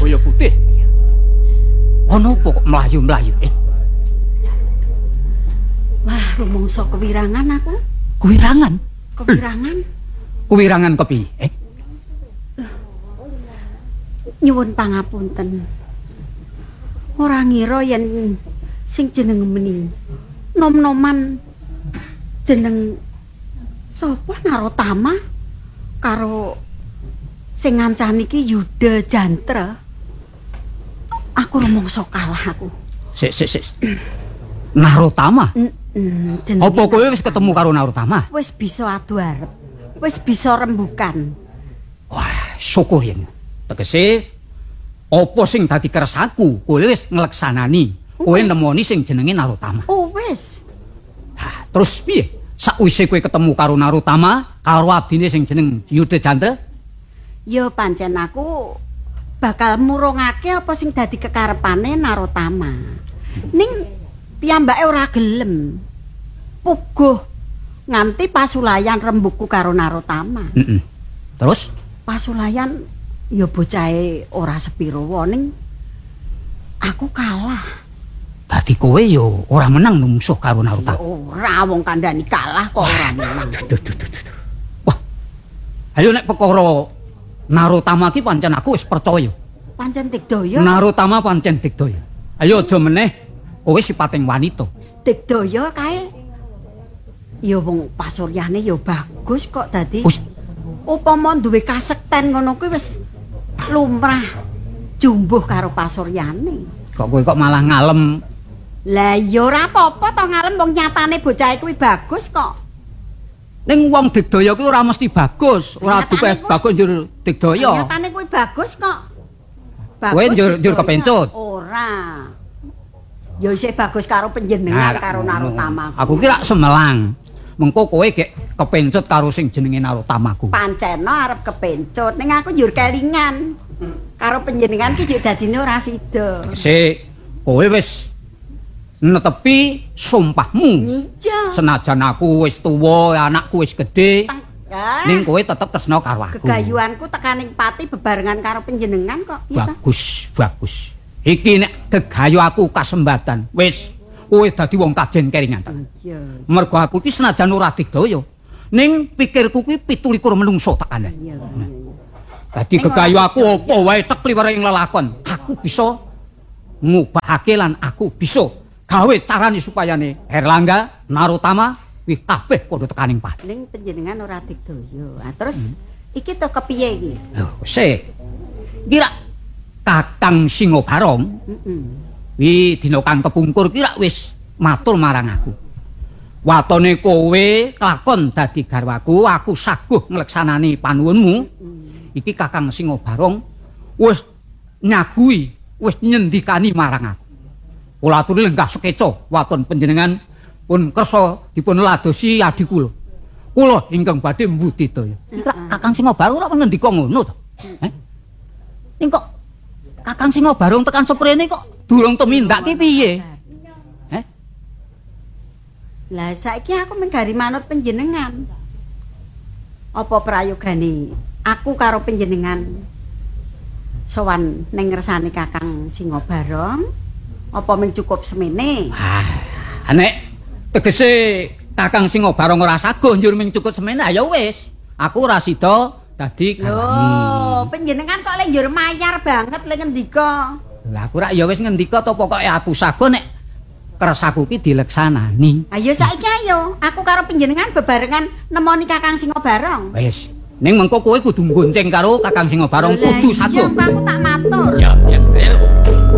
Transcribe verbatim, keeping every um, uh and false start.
kaya putih. Ana apa kok mlayu-mlayu? Eh? Wah, rumangsa kewirangan aku. Kewirangan? Kewirangan? Kewirangan kepiye? Eh? Nyuwun pangapunten. Ora ngira yen sing jeneng meni nom-noman jeneng sapa Narotama karo sing ngancani iki Yuda Jantra. Aku rumangsa kalah aku. Sik sik sik. Narotama? Heeh, jeneng. Apa kowe wis ketemu karo Narotama? Wis bisa adu arep. Wis bisa rembukan. Wah, syukur yen. Tegese apa sing dadi kersaku, kowe wis ngleksanani. Kowe nemoni sing jenenge Narotama. Oh, wis. Hah, terus piye? Sakwise kowe ketemu karo Narotama, karo abdine sing jeneng Yuda Jantra? Ya pancen aku bakal murungake apa sing dadi kekarepane Narotama. Ning piyambake ora gelem. Puguh nganti pasulayan rembugku karo Narotama. Heeh. Terus pasulayan ya bocahe ora sepiro ning aku kalah. dadi kowe yo ora menang nungsuh karo Narotama. Ora wong kandhani kalah kok ora menang. Duh, duh, duh, duh. Wah. Ayo nek perkara Narotama ki pancen aku wis percaya. Pancen Digdaya. Narotama pancen Digdaya. Ayo aja meneh kowe sipating wanita. Digdaya kae ya wong pasuryane ya bagus kok dadi. Upama duwe kasekten ngono kuwi wis lumrah jumbuh karo pasuryane. Kok kowe kok malah ngalem? Lah ya ora apa-apa to ngalem wong nyatane bocah kuwi bagus kok. Ning wong Digdaya kuwi ora mesti bagus, ora duwe bagus njur Digdaya. Nyatane kuwi bagus kok. Bagus. Kowe njur njur kepencut. Ora. Ya isih bagus karo panjenengan karo Narotama. Aku ki rak semelang. Mengko kowe gek kepencut karo sing jenenge Narotamaku. Pancena arep kepencut ning aku njur kelingan. Karo panjenengan ki yo dadine ora sida. Sik, kowe wis netepi sumpahmu. Iya. Senajan aku wis tuwa, anakku wis gedhe, Ah, ning kowe tetep tresna karo aku. gegayuhanku tekaning pati bebarengan karo panjenengan kok. Iya ta? Bagus, bagus. Iki nek gegayu aku kasembatan. Wis, kowe dadi wong kajen keringan. Iya. Mergo aku ki senajan ora Digdaya, ning pikirku kuwi pitu likur menungso tekane. Iya. Dadi gegayu aku apa wae tek liwere ing lelakon. Aku bisa ngubahake lan aku bisa gawe carane supayane Herlangga, Narotama kuwi kabeh padha tekaning pati. Ning panjenengan ora Digdaya. Ah terus iki to kepiye iki? Lho, sik. Kira Kakang Singobarong, Heeh. wi dina kang kepungkur ki rak wis matur marang aku. Watone kowe kelakon dadi garwaku, aku saguh ngleksanani panuwunmu. Iki Kakang Singobarong wis nyagui, wis nyendikani marang aku. Kula aturi lenggah sekeca waton panjenengan pun kersa dipun ladosi adi kula. Kula ingkang badhe mbudidaya. Kakang Singobarong ora ngendika ngono to? Eh? Ning kok Kakang Singobarong tekan seprene kok durung tumindak ki piye? Eh? Lah saiki aku menggari manut panjenengan. Apa prayogane aku karo panjenengan sowan ning ngersane Kakang Singobarong? Apa mencukup semene? Ah, nek tegese Kakang Singobarong ora saguh njur mencukup semene ya wis. Aku ora sida dadi Lho, panjenengan kok lek njur mayar banget lek ngendika. Lah aku rak ya wis ngendika to pokoke aku saguh nek kersaku ki dileksanani. Ayo saiki ayo, aku karo panjenengan bebarengan nemoni Kakang Singobarong. Wis, ning mengko kowe kudu gonceng karo Kakang Singobarong Lah kudu iya, saguh. aku tak matur. Ya, ya, ayo.